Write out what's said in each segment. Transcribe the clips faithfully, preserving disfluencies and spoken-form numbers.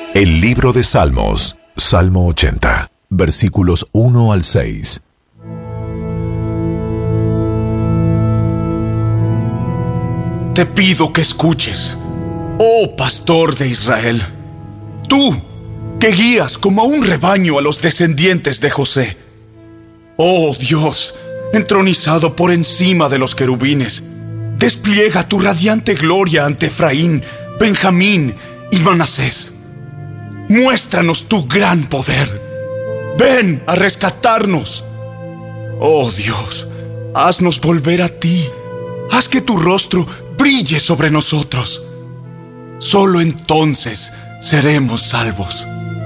El libro de Salmos, Salmo ochenta, versículos uno al seis. Te pido que escuches, oh pastor de Israel, tú que guías como a un rebaño a los descendientes de José. Oh Dios, entronizado por encima de los querubines, despliega tu radiante gloria ante Efraín, Benjamín y Manasés. Muéstranos tu gran poder. Ven a rescatarnos. Oh Dios, haznos volver a ti. Haz que tu rostro brille sobre nosotros. Solo entonces seremos salvos.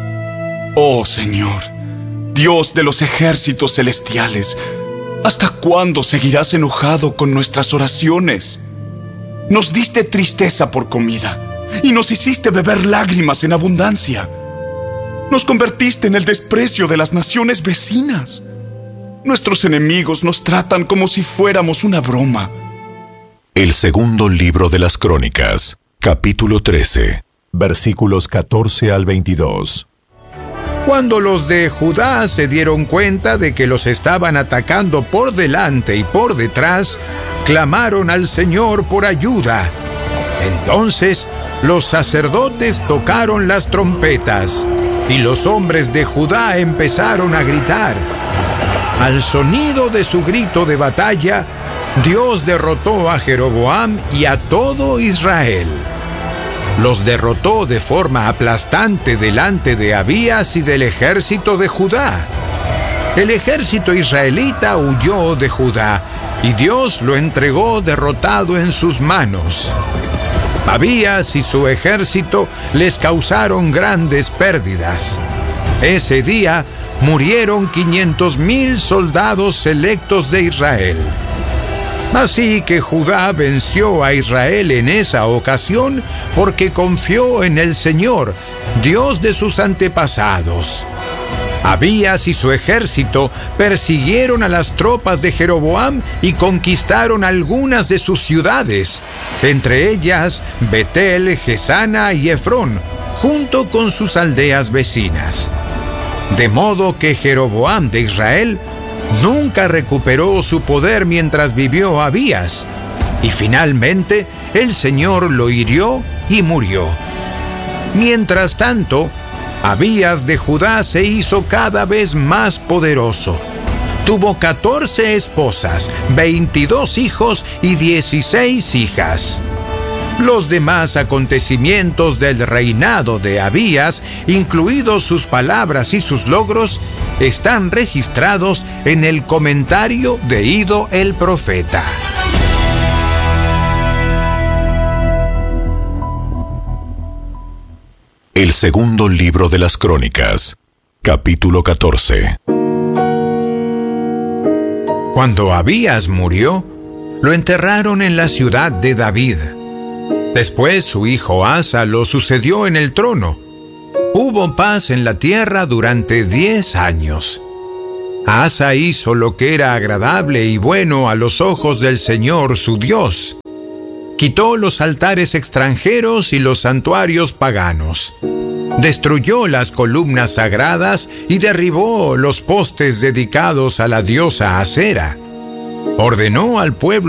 Oh Señor, Dios de los ejércitos celestiales, ¿hasta cuándo seguirás enojado con nuestras oraciones? Nos diste tristeza por comida y nos hiciste beber lágrimas en abundancia. Nos convertiste en el desprecio de las naciones vecinas. Nuestros enemigos nos tratan como si fuéramos una broma. El segundo libro de las Crónicas, capítulo trece, versículos catorce al veintidós. Cuando los de Judá se dieron cuenta de que los estaban atacando por delante y por detrás, clamaron al Señor por ayuda. Entonces los sacerdotes tocaron las trompetas y los hombres de Judá empezaron a gritar. Al sonido de su grito de batalla, Dios derrotó a Jeroboam y a todo Israel. Los derrotó de forma aplastante delante de Abías y del ejército de Judá. El ejército israelita huyó de Judá y Dios lo entregó derrotado en sus manos. Abías y su ejército les causaron grandes pérdidas. Ese día murieron quinientos mil soldados selectos de Israel. Así que Judá venció a Israel en esa ocasión porque confió en el Señor, Dios de sus antepasados. Abías y su ejército persiguieron a las tropas de Jeroboam y conquistaron algunas de sus ciudades, entre ellas Betel, Gesana y Efrón, junto con sus aldeas vecinas. De modo que Jeroboam de Israel nunca recuperó su poder mientras vivió Abías, y finalmente el Señor lo hirió y murió. Mientras tanto, Abías de Judá se hizo cada vez más poderoso. Tuvo catorce esposas, veintidós hijos y dieciséis hijas. Los demás acontecimientos del reinado de Abías, incluidos sus palabras y sus logros, están registrados en el comentario de Ido el profeta. El segundo libro de las Crónicas, capítulo catorce. Cuando Abías murió, lo enterraron en la ciudad de David. Después su hijo Asa lo sucedió en el trono. Hubo paz en la tierra durante diez años. Asa hizo lo que era agradable y bueno a los ojos del Señor su Dios. Quitó los altares extranjeros y los santuarios paganos. Destruyó las columnas sagradas y derribó los postes dedicados a la diosa Acera. Ordenó al pueblo